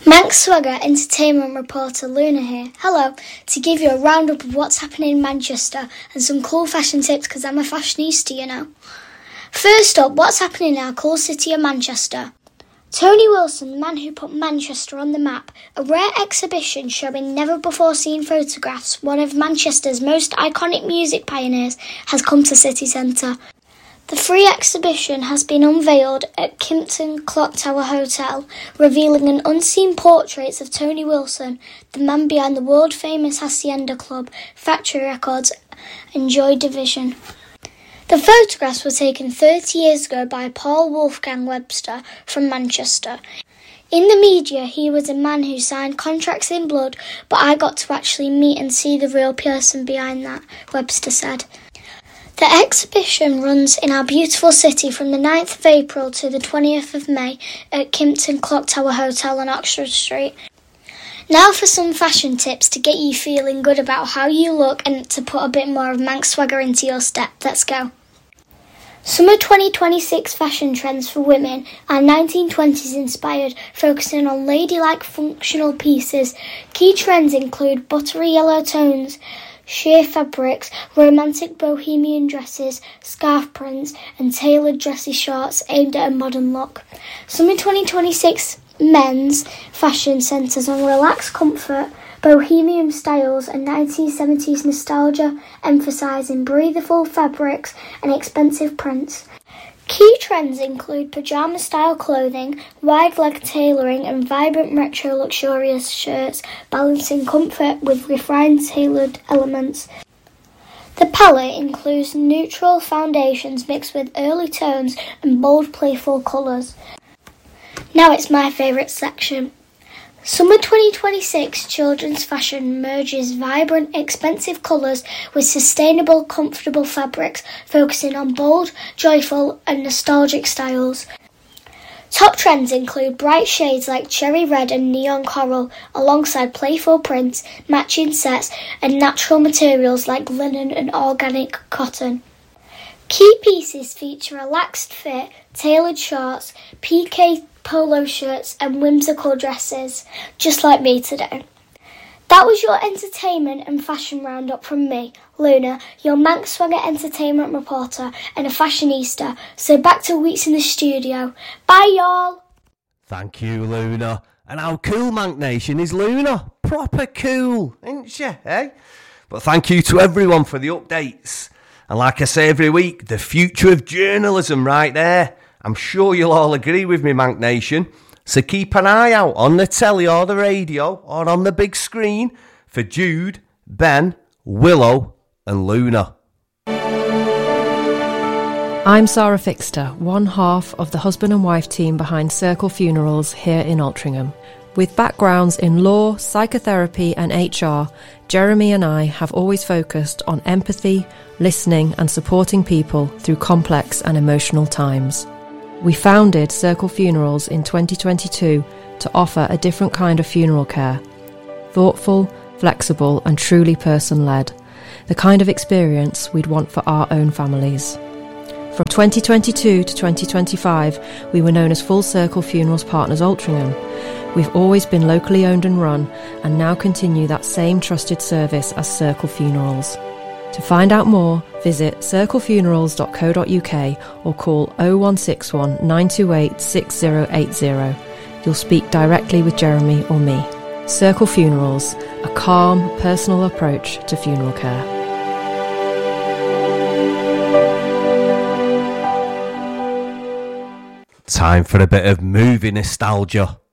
Manx Swagger entertainment reporter Luna here. Hello, to give you a roundup of what's happening in Manchester and some cool fashion tips because I'm a fashionista, you know. First up, what's happening in our cool city of Manchester? Tony Wilson, the man who put Manchester on the map, a rare exhibition showing never-before-seen photographs, one of Manchester's most iconic music pioneers, has come to City Centre. The free exhibition has been unveiled at Kimpton Clock Tower Hotel, revealing an unseen portraits of Tony Wilson, the man behind the world-famous Hacienda Club, Factory Records and Joy Division. The photographs were taken 30 years ago by Paul Wolfgang Webster from Manchester. In the media, he was a man who signed contracts in blood, but I got to actually meet and see the real person behind that, Webster said. The exhibition runs in our beautiful city from the 9th of April to the 20th of May at Kimpton Clock Tower Hotel on Oxford Street. Now for some fashion tips to get you feeling good about how you look and to put a bit more of Manx swagger into your step. Let's go. Summer 2026 fashion trends for women are 1920s inspired, focusing on ladylike functional pieces. Key trends include buttery yellow tones, sheer fabrics, romantic bohemian dresses, scarf prints, and tailored dressy shorts aimed at a modern look. Summer 2026 men's fashion centres on relaxed comfort, bohemian styles, and 1970s nostalgia, emphasising breathable fabrics and expensive prints. Key trends include pyjama-style clothing, wide-leg tailoring, and vibrant retro luxurious shirts, balancing comfort with refined tailored elements. The palette includes neutral foundations mixed with early tones and bold, playful colours. Now it's my favourite section. Summer 2026 children's fashion merges vibrant, expensive colours with sustainable, comfortable fabrics, focusing on bold, joyful and nostalgic styles. Top trends include bright shades like cherry red and neon coral, alongside playful prints, matching sets and natural materials like linen and organic cotton. Key pieces feature relaxed fit, tailored shorts, PK polo shirts and whimsical dresses, just like me today. That was your entertainment and fashion roundup from me, Luna, your Manx Swagger entertainment reporter and a fashionista. So back to Weeks in the studio. Bye, y'all. Thank you, Luna. And how cool, Manx Nation, is Luna? Proper cool, ain't she, eh? But thank you to everyone for the updates. And like I say every week, the future of journalism right there. I'm sure you'll all agree with me, Manx Nation. So keep an eye out on the telly or the radio or on the big screen for Jude, Ben, Willow and Luna. I'm Sarah Fixter, one half of the husband and wife team behind Circle Funerals here in Altrincham. With backgrounds in law, psychotherapy and HR, Jeremy and I have always focused on empathy, listening and supporting people through complex and emotional times. We founded Circle Funerals in 2022 to offer a different kind of funeral care. Thoughtful, flexible and truly person-led. The kind of experience we'd want for our own families. From 2022 to 2025, we were known as Full Circle Funerals Partners Altrincham. We've always been locally owned and run and now continue that same trusted service as Circle Funerals. To find out more, visit circlefunerals.co.uk or call 0161 928 6080. You'll speak directly with Jeremy or me. Circle Funerals, a calm, personal approach to funeral care. Time for a bit of movie nostalgia.